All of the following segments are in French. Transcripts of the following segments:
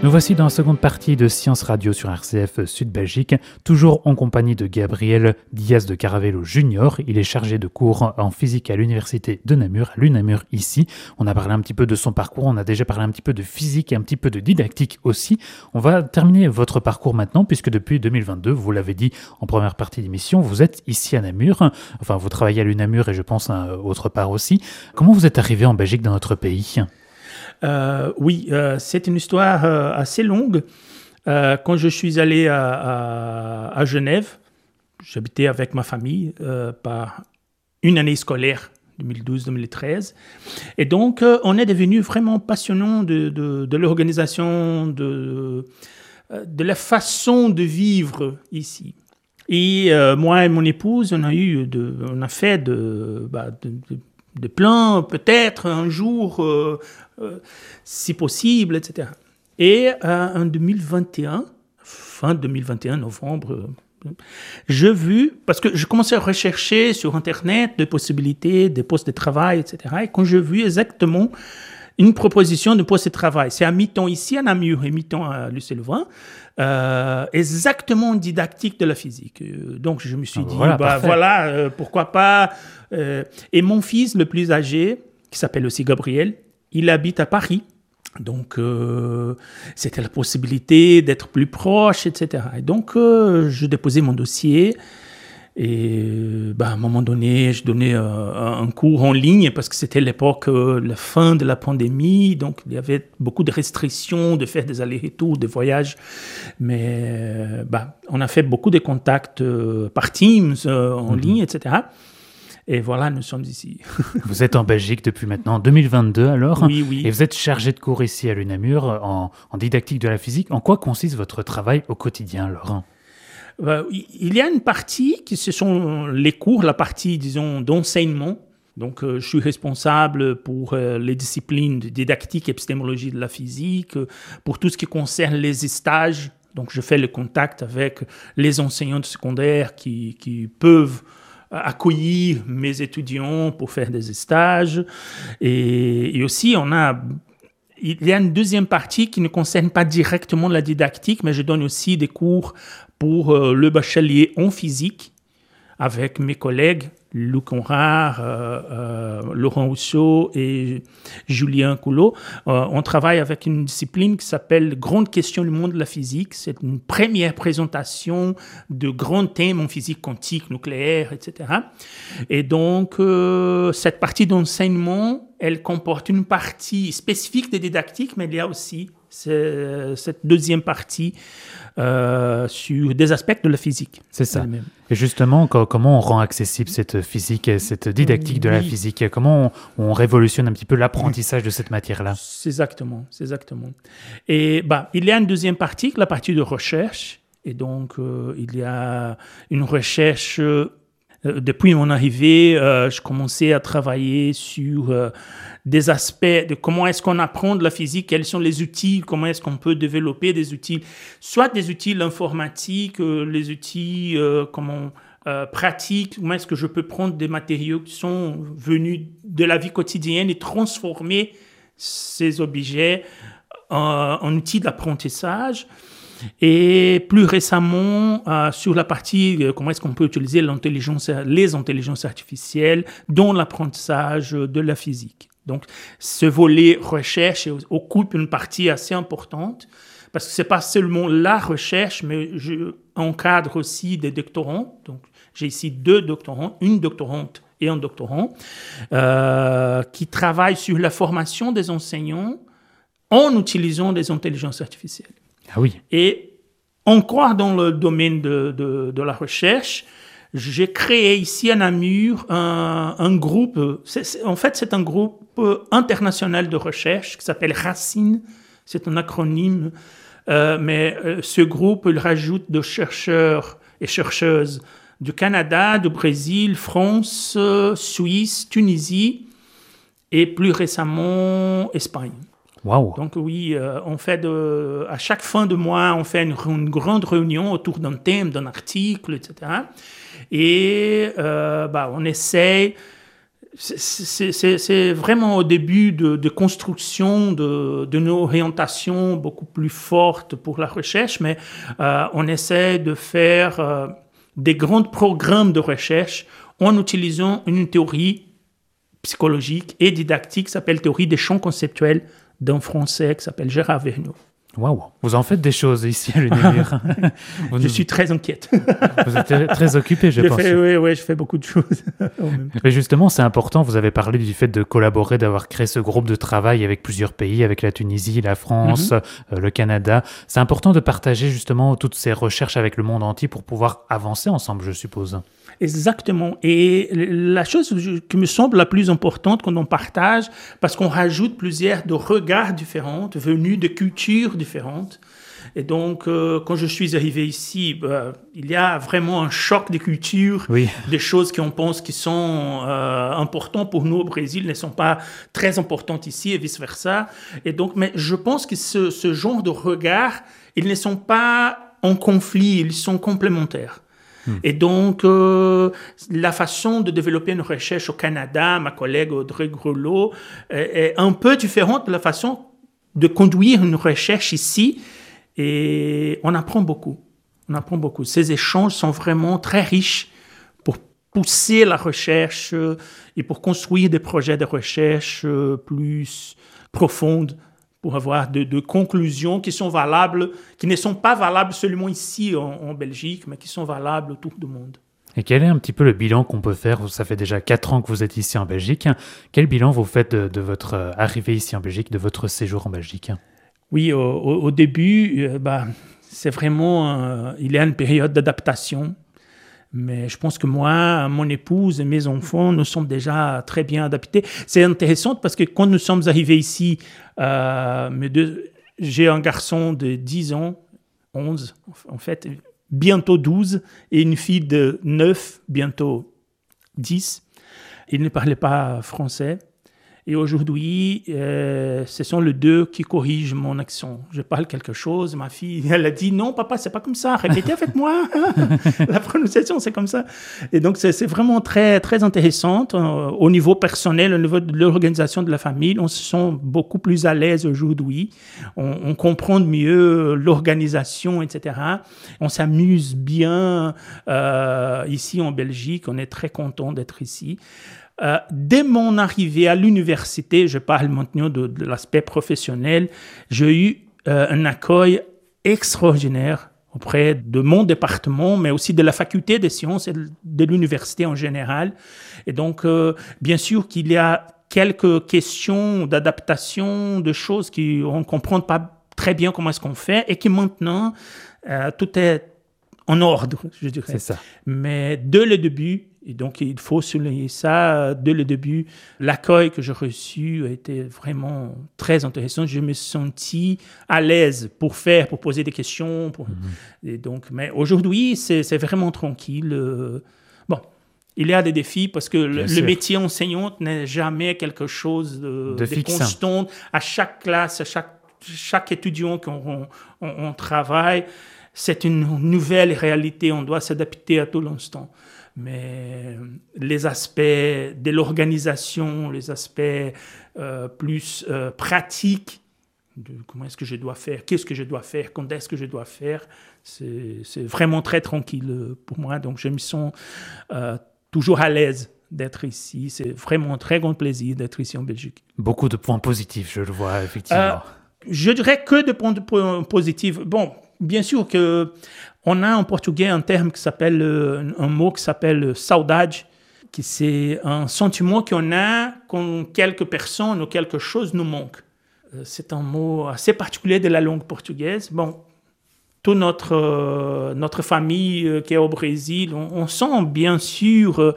Nous voici dans la seconde partie de Science Radio sur RCF Sud-Belgique, toujours en compagnie de Gabriel Diaz de Caravello Junior. Il est chargé de cours en physique à l'université de Namur, à l'UNamur ici. On a parlé un petit peu de son parcours, on a déjà parlé un petit peu de physique et un petit peu de didactique aussi. On va terminer votre parcours maintenant, puisque depuis 2022, vous l'avez dit en première partie d'émission, vous êtes ici à Namur. Enfin, vous travaillez à l'UNamur et je pense autre part aussi. Comment vous êtes arrivé en Belgique, dans notre pays ? C'est une histoire assez longue. Quand je suis allé à Genève, j'habitais avec ma famille par une année scolaire, 2012-2013. Et donc, on est devenu vraiment passionnant de l'organisation, de la façon de vivre ici. Et moi et mon épouse, on a fait de plans, peut-être un jour, si possible, etc. Et en 2021, fin 2021, novembre, parce que je commençais à rechercher sur Internet des possibilités, des postes de travail, etc. Et quand j'ai vu exactement une proposition de poste de travail, c'est à mi-temps ici à Namur et mi-temps à Lucé-le-Vain, exactement didactique de la physique. Donc je me suis dit, pourquoi pas. Et mon fils le plus âgé, qui s'appelle aussi Gabriel, il habite à Paris. Donc c'était la possibilité d'être plus proche, etc. Et donc je déposais mon dossier. Et à un moment donné, je donnais un cours en ligne parce que c'était l'époque, la fin de la pandémie. Donc, il y avait beaucoup de restrictions de faire des allers-retours, des voyages. Mais on a fait beaucoup de contacts par Teams, en ligne, etc. Et voilà, nous sommes ici. Vous êtes en Belgique depuis maintenant 2022 alors. Oui. Et vous êtes chargé de cours ici à l'UNamur en didactique de la physique. En quoi consiste votre travail au quotidien, Laurent ? Il y a une partie qui ce sont les cours, la partie, disons, d'enseignement. Donc, je suis responsable pour les disciplines de didactique et épistémologie de la physique, pour tout ce qui concerne les stages. Donc, je fais le contact avec les enseignants de secondaire qui peuvent accueillir mes étudiants pour faire des stages. Et aussi, il y a une deuxième partie qui ne concerne pas directement la didactique, mais je donne aussi des cours pour le bachelier en physique avec mes collègues Luc Conrard, Laurent Rousseau et Julien Coulot. On travaille avec une discipline qui s'appelle Grande question du monde de la physique. C'est une première présentation de grands thèmes en physique quantique, nucléaire, etc. Et donc, cette partie d'enseignement, elle comporte une partie spécifique de didactique, mais il y a aussi cette deuxième partie sur des aspects de la physique. C'est ça. Elle-même. Et justement, comment on rend accessible cette physique, cette didactique de la physique ? Comment on révolutionne un petit peu l'apprentissage de cette matière-là ? C'est exactement. Et il y a une deuxième partie, la partie de recherche. Et donc, il y a une recherche. Depuis mon arrivée, je commençais à travailler sur des aspects de comment est-ce qu'on apprend de la physique, quels sont les outils, comment est-ce qu'on peut développer des outils, soit des outils informatiques, les outils pratiques, comment est-ce que je peux prendre des matériaux qui sont venus de la vie quotidienne et transformer ces objets en outils d'apprentissage. Et plus récemment, sur la partie comment est-ce qu'on peut utiliser les intelligences artificielles dans l'apprentissage de la physique. Donc, ce volet recherche occupe une partie assez importante parce que ce n'est pas seulement la recherche, mais je encadre aussi des doctorants. Donc, j'ai ici 2 doctorants, une doctorante et un doctorant, qui travaillent sur la formation des enseignants en utilisant des intelligences artificielles. Ah oui. Et encore dans le domaine de la recherche, j'ai créé ici à Namur un groupe, c'est un groupe international de recherche qui s'appelle RACINE, c'est un acronyme, mais ce groupe, il rajoute de chercheurs et chercheuses du Canada, du Brésil, France, Suisse, Tunisie et plus récemment Espagne. Wow. Donc oui, on fait à chaque fin de mois, on fait une grande réunion autour d'un thème, d'un article, etc. Et on essaie C'est vraiment au début de construction d'une orientation beaucoup plus forte pour la recherche, mais on essaie de faire des grands programmes de recherche en utilisant une théorie psychologique et didactique qui s'appelle théorie des champs conceptuels d'un Français qui s'appelle Gérard Vergniaud. Waouh, vous en faites des choses ici à l'UNAMUR. Je suis très inquiète. Vous êtes très occupé, je pense. Oui, je fais beaucoup de choses. Mais justement, c'est important, vous avez parlé du fait de collaborer, d'avoir créé ce groupe de travail avec plusieurs pays, avec la Tunisie, la France, le Canada. C'est important de partager justement toutes ces recherches avec le monde entier pour pouvoir avancer ensemble, je suppose. Exactement. Et la chose qui me semble la plus importante quand on partage, parce qu'on rajoute plusieurs de regards différents, venus de cultures différentes. Et donc, quand je suis arrivé ici, il y a vraiment un choc de culture. Oui. Des choses qu'on pense qui sont importantes pour nous au Brésil ne sont pas très importantes ici et vice-versa. Et donc, mais je pense que ce genre de regards, ils ne sont pas en conflit, ils sont complémentaires. Et donc, la façon de développer une recherche au Canada, ma collègue Audrey Grelot, est un peu différente de la façon de conduire une recherche ici. Et on apprend beaucoup. Ces échanges sont vraiment très riches pour pousser la recherche et pour construire des projets de recherche plus profondes, pour avoir de conclusions qui sont valables, qui ne sont pas valables seulement ici en Belgique, mais qui sont valables autour du monde. Et quel est un petit peu le bilan qu'on peut faire? Ça fait déjà 4 ans que vous êtes ici en Belgique. Quel bilan vous faites de votre arrivée ici en Belgique, de votre séjour en Belgique? Oui, au début, c'est vraiment... il y a une période d'adaptation. Mais je pense que moi, mon épouse et mes enfants, nous sommes déjà très bien adaptés. C'est intéressant parce que quand nous sommes arrivés ici, j'ai un garçon de 10 ans, 11 en fait, bientôt 12, et une fille de 9, bientôt 10. Il ne parlait pas français. Et aujourd'hui, ce sont les deux qui corrigent mon accent. Je parle quelque chose, ma fille, elle a dit « Non, papa, c'est pas comme ça, répétez avec moi. » La prononciation, c'est comme ça. Et donc, c'est vraiment très, très intéressant. Au niveau personnel, au niveau de l'organisation de la famille, on se sent beaucoup plus à l'aise aujourd'hui. On comprend mieux l'organisation, etc. On s'amuse bien ici en Belgique. On est très content d'être ici. Dès mon arrivée à l'université, je parle maintenant de l'aspect professionnel, j'ai eu un accueil extraordinaire auprès de mon département, mais aussi de la faculté des sciences et de l'université en général. Et donc, bien sûr qu'il y a quelques questions d'adaptation, de choses qu'on ne comprend pas très bien comment est-ce qu'on fait, et que maintenant, tout est en ordre, je dirais. C'est ça. Mais dès le début, et donc il faut souligner ça, dès le début, l'accueil que j'ai reçu a été vraiment très intéressant. Je me suis senti à l'aise pour poser des questions. Et donc, mais aujourd'hui, c'est vraiment tranquille. Bon, il y a des défis parce que le métier enseignant n'est jamais quelque chose de constant. À chaque classe, à chaque étudiant qu'on travaille, c'est une nouvelle réalité, on doit s'adapter à tout l'instant. Mais les aspects de l'organisation, les aspects plus pratiques, de comment est-ce que je dois faire, qu'est-ce que je dois faire, quand est-ce que je dois faire, c'est vraiment très tranquille pour moi. Donc je me sens toujours à l'aise d'être ici. C'est vraiment un très grand plaisir d'être ici en Belgique. Beaucoup de points positifs, je le vois, effectivement. Je dirais que de points positifs. Bon, bien sûr qu'on a en portugais un terme qui s'appelle, un mot qui s'appelle saudade, qui c'est un sentiment qu'on a quand quelque personne ou quelque chose nous manque. C'est un mot assez particulier de la langue portugaise. Bon, toute notre famille qui est au Brésil, on sent bien sûr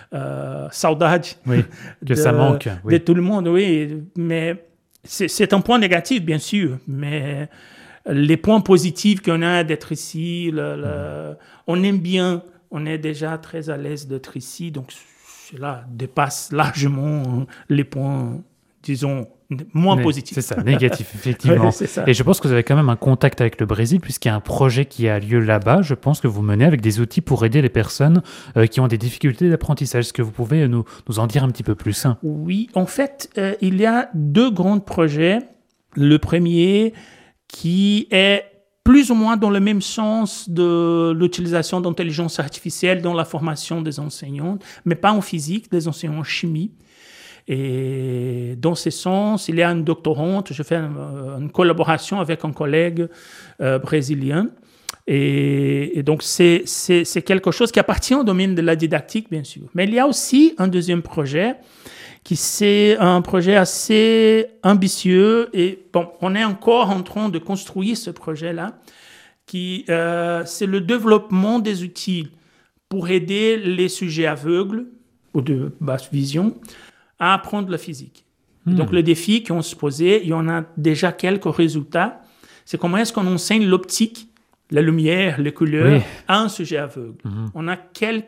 saudade. Oui, que ça manque. Oui. De tout le monde, oui, mais c'est un point négatif, bien sûr, mais les points positifs qu'on a d'être ici, on aime bien, on est déjà très à l'aise d'être ici, donc cela dépasse largement les points disons, moins positif. C'est ça, négatif, effectivement. Ouais, c'est ça. Et je pense que vous avez quand même un contact avec le Brésil, puisqu'il y a un projet qui a lieu là-bas. Je pense que vous menez avec des outils pour aider les personnes qui ont des difficultés d'apprentissage. Est-ce que vous pouvez nous en dire un petit peu plus? Oui, en fait, il y a 2 grands projets. Le premier qui est plus ou moins dans le même sens de l'utilisation d'intelligence artificielle dans la formation des enseignants, mais pas en physique, des enseignants en chimie. Et dans ce sens, il y a une doctorante, je fais une collaboration avec un collègue brésilien. Et donc, c'est quelque chose qui appartient au domaine de la didactique, bien sûr. Mais il y a aussi un deuxième projet qui c'est un projet assez ambitieux. Et bon, on est encore en train de construire ce projet-là, qui c'est le développement des outils pour aider les sujets aveugles ou de basse vision à apprendre la physique. Donc, le défi qu'on se posait, il y en a déjà quelques résultats. C'est comment est-ce qu'on enseigne l'optique, la lumière, les couleurs, à un sujet aveugle. On a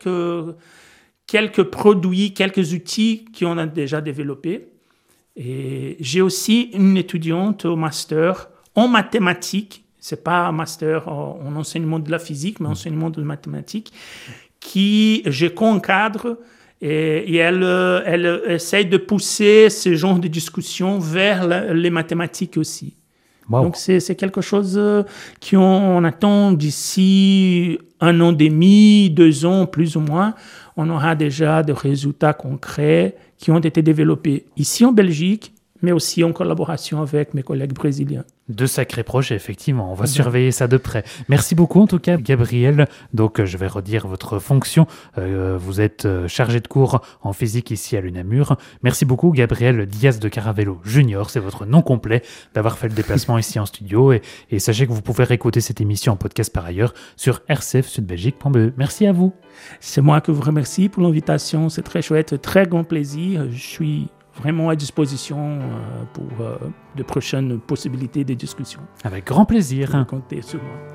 quelques produits, quelques outils qu'on a déjà développés. Et j'ai aussi une étudiante au master en mathématiques. Ce n'est pas un master en enseignement de la physique, mais enseignement de mathématiques, qui je co-encadre. Et elle essaye de pousser ce genre de discussion vers les mathématiques aussi. Wow. Donc, c'est quelque chose qu'on attend d'ici 1 an et demi, 2 ans, plus ou moins. On aura déjà des résultats concrets qui ont été développés ici en Belgique, mais aussi en collaboration avec mes collègues brésiliens. 2 sacrés projets, effectivement. On va surveiller ça de près. Merci beaucoup, en tout cas, Gabriel. Donc, je vais redire votre fonction. Vous êtes chargé de cours en physique ici à l'UNAMUR. Merci beaucoup, Gabriel Diaz de Caravello Junior. C'est votre nom complet, d'avoir fait le déplacement ici en studio. Et sachez que vous pouvez réécouter cette émission en podcast par ailleurs sur rcfsudbelgique.be. Merci à vous. C'est moi que vous remercie pour l'invitation. C'est très chouette, très grand plaisir. Je suis vraiment à disposition pour de prochaines possibilités de discussion. Avec grand plaisir. Comptez sur moi.